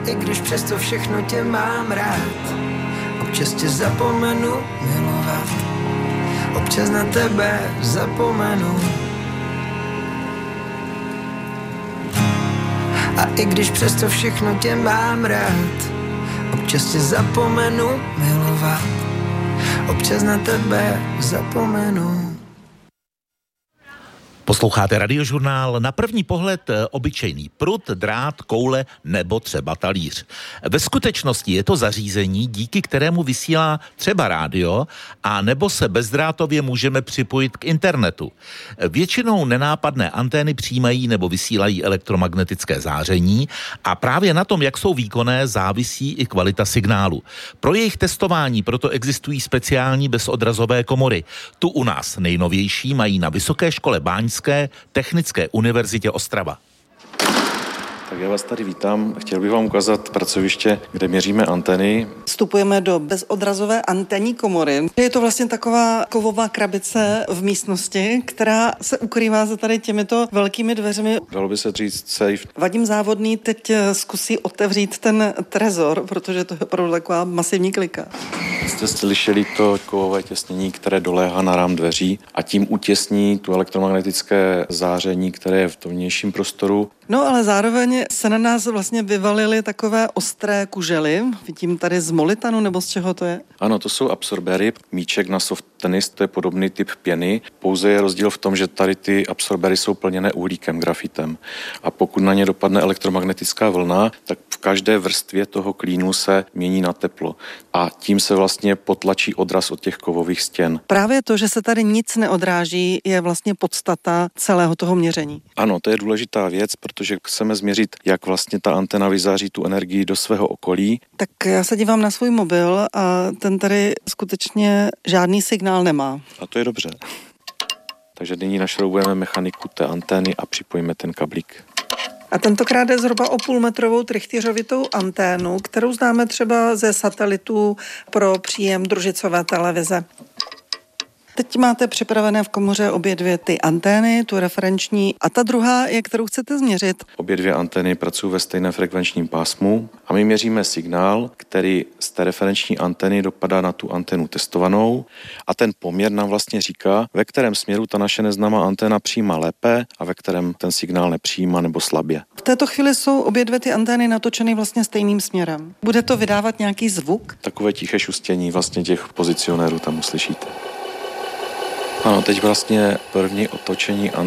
i když přesto všechno tě mám rád, občas tě zapomenu milovat, občas na tebe zapomenu. A i když přesto všechno tě mám rád, občas tě zapomenu milovat, občas na tebe zapomenu. Posloucháte Radiožurnál, na první pohled obyčejný prut, drát, koule nebo třeba talíř. Ve skutečnosti je to zařízení, díky kterému vysílá třeba rádio a nebo se bezdrátově můžeme připojit k internetu. Většinou nenápadné antény přijímají nebo vysílají elektromagnetické záření a právě na tom, jak jsou výkonné, závisí i kvalita signálu. Pro jejich testování proto existují speciální bezodrazové komory. Tu u nás nejnovější mají na Vysoké škole báňské Technické univerzitě Ostrava. Tak já vás tady vítám. Chtěl bych vám ukázat pracoviště, kde měříme anteny. Vstupujeme do bezodrazové anténní komory. Je to vlastně taková kovová krabice v místnosti, která se ukrývá za tady těmito velkými dveřmi. Dalo by se říct safe. Vadim Závodný teď zkusí otevřít ten trezor, protože to je opravdu taková masivní klika. Jste slyšeli to kovové těsnění, které doléhá na rám dveří a tím utěsní tu elektromagnetické záření, které je v tom vnějším prostoru. No ale zároveň se na nás vlastně vyvalily takové ostré kužely. Vidím tady z molitanu, nebo z čeho to je? Ano, to jsou absorbery. Míček na soft tenis, to je podobný typ pěny. Pouze je rozdíl v tom, že tady ty absorbery jsou plněné uhlíkem, grafitem. A pokud na ně dopadne elektromagnetická vlna, tak v každé vrstvě toho klínu se mění na teplo. A tím se vlastně potlačí odraz od těch kovových stěn. Právě to, že se tady nic neodráží, je vlastně podstata celého toho měření. Ano, to je důležitá věc, protože chceme změřit, jak vlastně ta antena vyzáří tu energii do svého okolí. Tak já se dívám na svůj mobil a ten tady skutečně žádný signál nemá. A to je dobře. Takže nyní našroubujeme mechaniku té antény a připojíme ten kablík. A tentokrát je zhruba o půlmetrovou trichtyřovitou anténu, kterou známe třeba ze satelitů pro příjem družicové televize. Teď máte připravené v komoře obě dvě ty antény, tu referenční a ta druhá je, kterou chcete změřit. Obě dvě antény pracují ve stejném frekvenčním pásmu a my měříme signál, který z té referenční antény dopadá na tu anténu testovanou a ten poměr nám vlastně říká, ve kterém směru ta naše neznámá anténa přijímá lépe a ve kterém ten signál nepřijímá nebo slabě. V této chvíli jsou obě dvě ty antény natočeny vlastně stejným směrem. Bude to vydávat nějaký zvuk? Takové tiché šustění vlastně těch pozicionérů tam uslyšíte. Ano, teď vlastně první otočení